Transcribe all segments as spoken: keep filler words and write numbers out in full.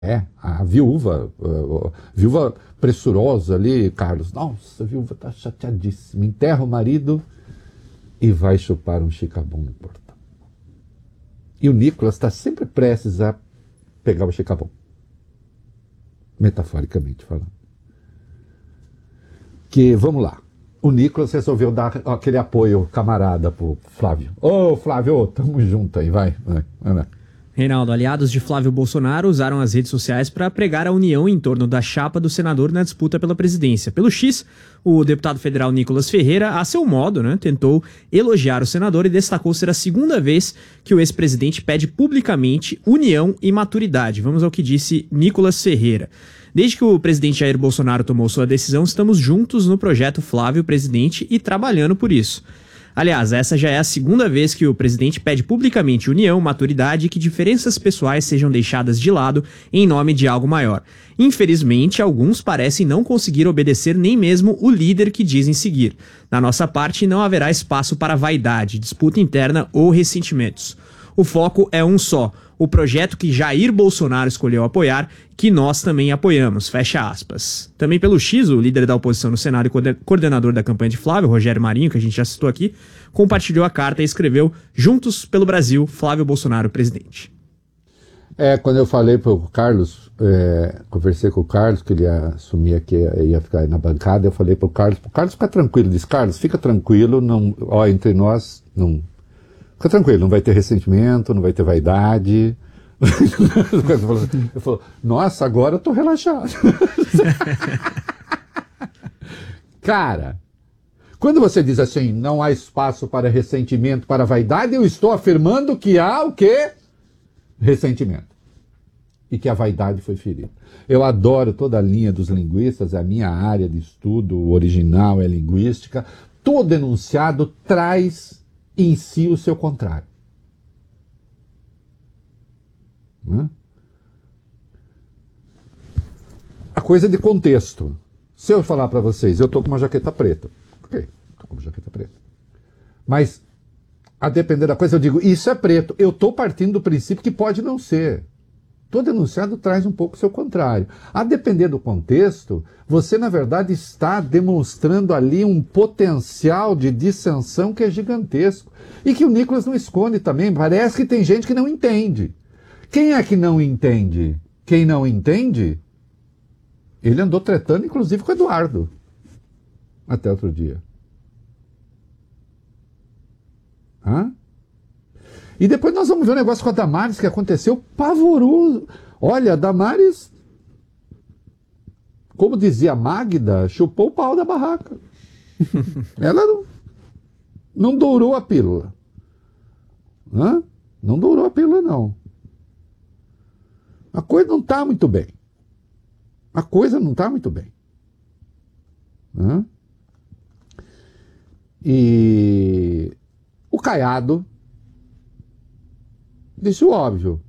É, a viúva, a viúva pressurosa ali, Carlos. Nossa, a viúva tá chateadíssima. Enterra o marido e vai chupar um chicabum no portão. E o Nicolas está sempre prestes a pegar o chicabum. Metaforicamente falando. Que, vamos lá, o Nicolas resolveu dar aquele apoio camarada pro Flávio. Ô, Flávio, tamo junto aí, vai. vai, vai. Reinaldo, aliados de Flávio Bolsonaro usaram as redes sociais para pregar a união em torno da chapa do senador na disputa pela presidência. Pelo X, o deputado federal Nicolas Ferreira, a seu modo, né, tentou elogiar o senador e destacou ser a segunda vez que o ex-presidente pede publicamente união e maturidade. Vamos ao que disse Nicolas Ferreira. Desde que o presidente Jair Bolsonaro tomou sua decisão, estamos juntos no projeto Flávio Presidente e trabalhando por isso. Aliás, essa já é a segunda vez que o presidente pede publicamente união, maturidade e que diferenças pessoais sejam deixadas de lado em nome de algo maior. Infelizmente, alguns parecem não conseguir obedecer nem mesmo o líder que dizem seguir. Da nossa parte, não haverá espaço para vaidade, disputa interna ou ressentimentos. O foco é um só, o projeto que Jair Bolsonaro escolheu apoiar, que nós também apoiamos, fecha aspas. Também pelo X, o líder da oposição no Senado e coordenador da campanha de Flávio, Rogério Marinho, que a gente já citou aqui, compartilhou a carta e escreveu: Juntos pelo Brasil, Flávio Bolsonaro, presidente. É, quando eu falei pro Carlos, é, conversei com o Carlos, que ele ia assumir aqui, ia ficar aí na bancada, eu falei pro Carlos, pro Carlos fica tranquilo, disse, Carlos, fica tranquilo, não, ó, entre nós, não... Fica tranquilo, não vai ter ressentimento, não vai ter vaidade. Ele falou, nossa, agora eu tô relaxado. Cara, quando você diz assim, não há espaço para ressentimento, para vaidade, eu estou afirmando que há o quê? Ressentimento. E que a vaidade foi ferida. Eu adoro toda a linha dos linguistas, a minha área de estudo original é linguística. Todo enunciado traz em si o seu contrário. Né? A coisa de contexto. Se eu falar para vocês, eu estou com uma jaqueta preta. Ok, estou com uma jaqueta preta. Mas, a depender da coisa, eu digo, isso é preto. Eu estou partindo do princípio que pode não ser. Todo enunciado traz um pouco o seu contrário. A depender do contexto, você, na verdade, está demonstrando ali um potencial de dissensão que é gigantesco. E que o Nicolas não esconde também. Parece que tem gente que não entende. Quem é que não entende? Quem não entende, ele andou tretando, inclusive, com o Eduardo. Até outro dia. Hã? E depois nós vamos ver um negócio com a Damares que aconteceu pavoroso. Olha, a Damares, como dizia a Magda, chupou o pau da barraca. Ela não, não dourou a pílula. Hã? Não dourou a pílula, não. A coisa não está muito bem. A coisa não está muito bem. Hã? E o Caiado disse o óbvio.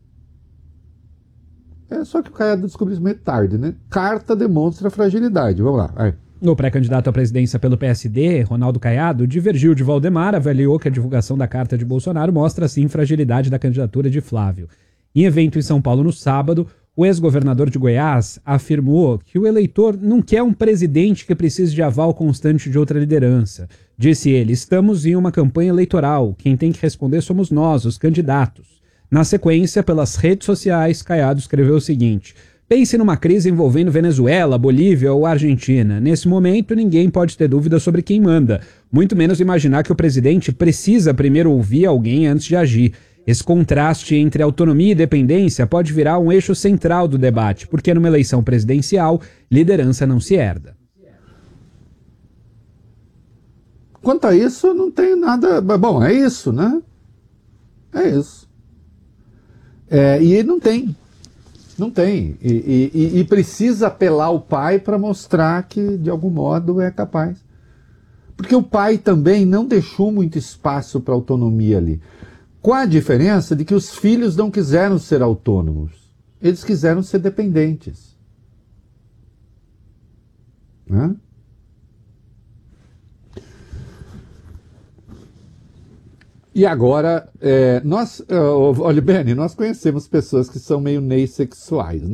É só que o Caiado descobriu isso meio tarde, né? Carta demonstra fragilidade. Vamos lá. Vai. O pré-candidato à presidência pelo P S D, Ronaldo Caiado, divergiu de Valdemar, avaliou que a divulgação da carta de Bolsonaro mostra, sim, fragilidade da candidatura de Flávio. Em evento em São Paulo no sábado, o ex-governador de Goiás afirmou que o eleitor não quer um presidente que precise de aval constante de outra liderança. Disse ele, estamos em uma campanha eleitoral, quem tem que responder somos nós, os candidatos. Na sequência, pelas redes sociais, Caiado escreveu o seguinte: pense numa crise envolvendo Venezuela, Bolívia ou Argentina. Nesse momento, ninguém pode ter dúvida sobre quem manda, muito menos imaginar que o presidente precisa primeiro ouvir alguém antes de agir. Esse contraste entre autonomia e dependência pode virar um eixo central do debate, porque numa eleição presidencial, liderança não se herda. Quanto a isso, não tem nada... Bom, é isso, né? É isso. É, e não tem. Não tem. E, e, e precisa apelar ao pai para mostrar que, de algum modo, é capaz. Porque o pai também não deixou muito espaço para autonomia ali. Com a diferença de que os filhos não quiseram ser autônomos. Eles quiseram ser dependentes. Né? E agora, é, nós, uh, olha, Benny, nós conhecemos pessoas que são meio neissexuais, né?